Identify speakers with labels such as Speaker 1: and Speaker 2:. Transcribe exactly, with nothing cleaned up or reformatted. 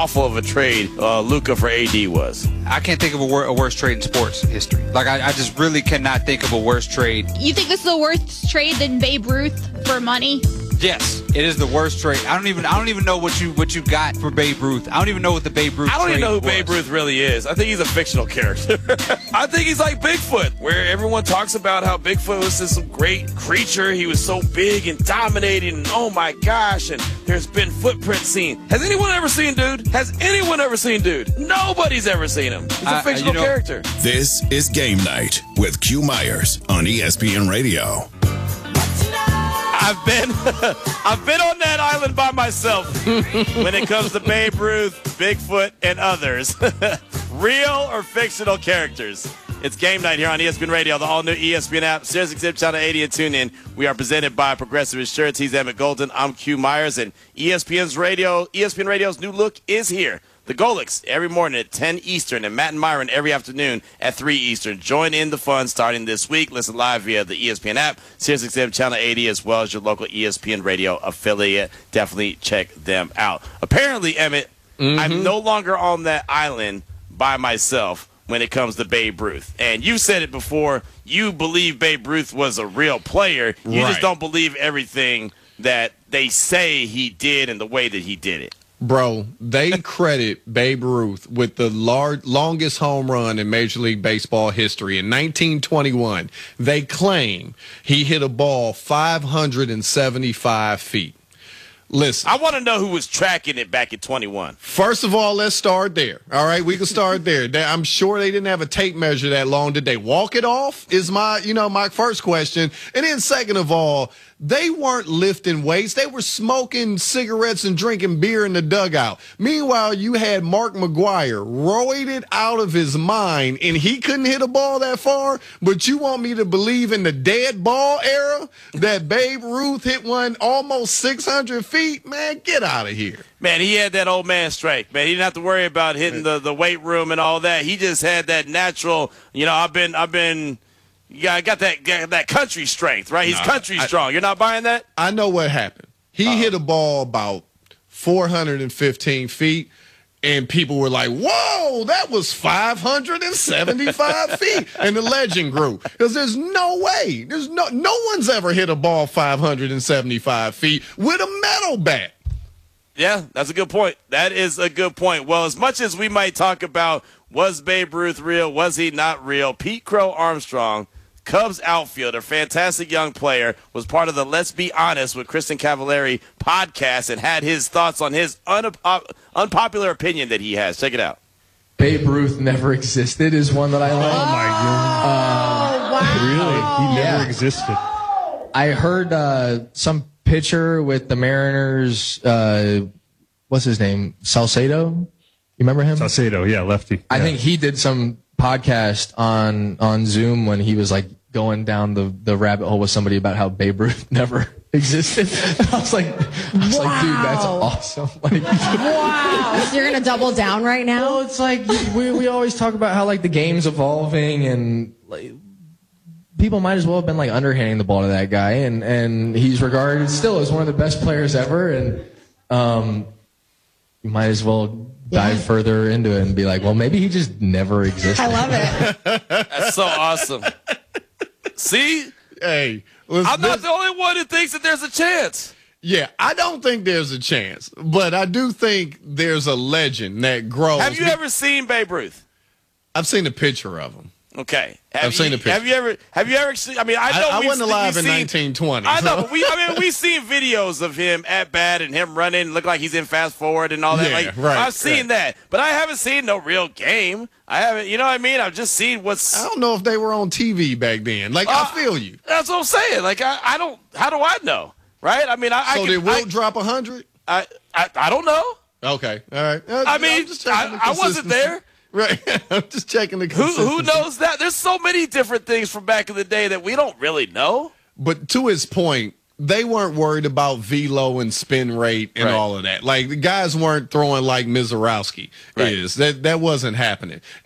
Speaker 1: awful of a trade uh, Luka for A D was.
Speaker 2: I can't think of a, wor- a worse trade in sports history. Like, I, I just really cannot think of a worse trade.
Speaker 3: You think this is a worse trade than Babe Ruth for money?
Speaker 2: Yes, it is the worst trade. I don't even I don't even know what you what you got for Babe Ruth. I don't even know what the Babe Ruth
Speaker 1: I don't
Speaker 2: trade
Speaker 1: even know who
Speaker 2: was.
Speaker 1: Babe Ruth really is. I think he's a fictional character. I think he's like Bigfoot, where everyone talks about how Bigfoot was this great creature. He was so big and dominating, and oh my gosh, and there's been footprints seen. Has anyone ever seen Dude? Has anyone ever seen Dude? Nobody's ever seen him. He's a
Speaker 2: Uh,
Speaker 1: fictional
Speaker 2: you know-
Speaker 1: character.
Speaker 4: This is Game Night with Q Myers on E S P N Radio.
Speaker 1: I've been I've been on that island by myself when it comes to Babe Ruth, Bigfoot, and others. Real or fictional characters. It's Game Night here on E S P N Radio, the all-new E S P N app, Sirius X M Channel eighty, and TuneIn. We are presented by Progressive Insurance. He's Emmett Golden. I'm Q Myers, and E S P N's radio, E S P N Radio's new look is here. The Golics every morning at ten Eastern, and Matt and Myron every afternoon at three Eastern. Join in the fun starting this week. Listen live via the E S P N app, Sirius X M Channel eighty, as well as your local E S P N Radio affiliate. Definitely check them out. Apparently, Emmett, mm-hmm. I'm no longer on that island by myself when it comes to Babe Ruth. And you said it before, you believe Babe Ruth was a real player. You
Speaker 5: Right.
Speaker 1: just don't believe everything that they say he did and the way that he did it.
Speaker 5: Bro, they credit Babe Ruth with the large, longest home run in Major League Baseball history. In nineteen twenty-one, they claim he hit a ball five hundred seventy-five feet. Listen.
Speaker 1: I want to know who was tracking it back in twenty-one.
Speaker 5: First of all, let's start there. All right, we can start there. They, I'm sure they didn't have a tape measure that long. Did they walk it off? Is my, you know, my first question. And then second of all, they weren't lifting weights. They were smoking cigarettes and drinking beer in the dugout. Meanwhile, you had Mark McGwire roided out of his mind, and he couldn't hit a ball that far. But you want me to believe in the dead ball era that Babe Ruth hit one almost six hundred feet? Man, get out of here.
Speaker 1: Man, he had that old man strength, man. He didn't have to worry about hitting the, the weight room and all that. He just had that natural, you know, I've been, I've been, yeah, I got that got that country strength, right? He's
Speaker 5: Nah,
Speaker 1: country
Speaker 5: I-
Speaker 1: strong. You're not buying that?
Speaker 5: I know what happened. He
Speaker 1: Uh-oh.
Speaker 5: hit a ball about four hundred fifteen feet, and people were like, whoa, that was five hundred seventy-five feet. And the legend grew. Because there's no way. There's no no one's ever hit a ball five hundred seventy-five feet with a metal bat.
Speaker 1: Yeah, that's a good point. That is a good point. Well, as much as we might talk about was Babe Ruth real, was he not real, Pete Crow Armstrong, Cubs outfielder, fantastic young player, was part of the Let's Be Honest with Kristen Cavallari podcast and had his thoughts on his unpo- unpopular opinion that he has. Check it out.
Speaker 6: Babe Ruth never existed is one that I like.
Speaker 7: Oh, my God.
Speaker 6: Uh,
Speaker 3: wow.
Speaker 7: Really? He never
Speaker 6: Yeah.
Speaker 7: existed.
Speaker 6: I heard uh, some pitcher with the Mariners, uh, what's his name? Salcedo? You remember him?
Speaker 7: Salcedo, yeah, lefty.
Speaker 6: I
Speaker 7: Yeah.
Speaker 6: think he did some podcast on on Zoom when he was like going down the, the rabbit hole with somebody about how Babe Ruth never existed. And I was like, I was like, dude, that's
Speaker 8: Wow.
Speaker 6: awesome. Like,
Speaker 8: Wow. So you're going to double down right now?
Speaker 6: well, it's like we we always talk about how like the game's evolving and like people might as well have been like underhanding the ball to that guy, and and he's regarded still as one of the best players ever, and um, you might as well dive
Speaker 8: Yeah.
Speaker 6: further into it and be like, well, maybe he just never existed.
Speaker 8: I love it.
Speaker 1: That's so awesome. See?
Speaker 5: Hey, listen,
Speaker 1: I'm not
Speaker 5: this-
Speaker 1: the only one who thinks that there's a chance.
Speaker 5: yeah, I don't think there's a chance, but I do think there's a legend that grows.
Speaker 1: Have you ever seen Babe Ruth?
Speaker 5: I've seen a picture of him.
Speaker 1: Okay. Have
Speaker 5: I've
Speaker 1: you,
Speaker 5: seen the picture.
Speaker 1: Have you ever? Have you ever seen? I mean, I
Speaker 5: I,
Speaker 1: know
Speaker 5: I
Speaker 1: we've,
Speaker 5: wasn't alive
Speaker 1: we've
Speaker 5: in
Speaker 1: seen,
Speaker 5: nineteen twenty.
Speaker 1: I know,
Speaker 5: so-
Speaker 1: but we. I mean, we've seen videos of him at bat and him running, look like he's in fast forward and all that.
Speaker 5: Yeah,
Speaker 1: like,
Speaker 5: right,
Speaker 1: I've seen
Speaker 5: right.
Speaker 1: that, but I haven't seen no real game. I haven't. You know what I mean? I've just seen what's.
Speaker 5: I don't know if they were on T V back then. Like,
Speaker 1: Uh,
Speaker 5: I feel you.
Speaker 1: That's what I'm saying. Like, I, I don't. How do I know? Right? I mean, I. I
Speaker 5: So
Speaker 1: can,
Speaker 5: did Wilt
Speaker 1: I,
Speaker 5: drop one hundred?
Speaker 1: I, I. I don't know.
Speaker 5: Okay, all right. Uh,
Speaker 1: I
Speaker 5: I'm
Speaker 1: mean,
Speaker 5: just checking the
Speaker 1: I, I wasn't
Speaker 5: consistency.
Speaker 1: there.
Speaker 5: Right. I'm just checking the
Speaker 1: Who
Speaker 5: consistency.
Speaker 1: who knows that? There's so many different things from back in the day that we don't really know.
Speaker 5: But to his point, they weren't worried about velo and spin rate and
Speaker 1: Right.
Speaker 5: all of that. Like, the guys weren't throwing like Mizorowski
Speaker 1: Right.
Speaker 5: is. That that wasn't happening.